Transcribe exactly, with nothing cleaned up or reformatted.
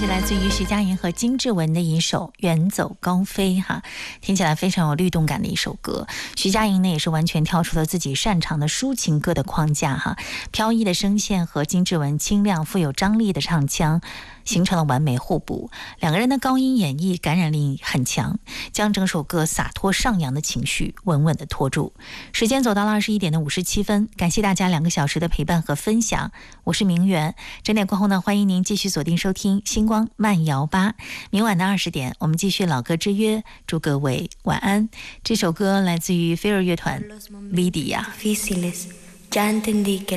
是来自于徐佳莹和金志文的一首《远走高飞》哈，听起来非常有律动感的一首歌。徐佳莹呢也是完全跳出了自己擅长的抒情歌的框架哈，飘逸的声线和金志文清亮富有张力的唱腔形成了完美互补，两个人的高音演绎感染力很强，将整首歌洒脱上扬的情绪稳稳地拖住。时间走到了二十一点的五十七分，感谢大家两个小时的陪伴和分享，我是明媛。整点过后呢，欢迎您继续锁定收听星光慢摇吧。明晚的二十点，我们继续老歌之约，祝各位晚安。这首歌来自于飞儿乐团 Lydia。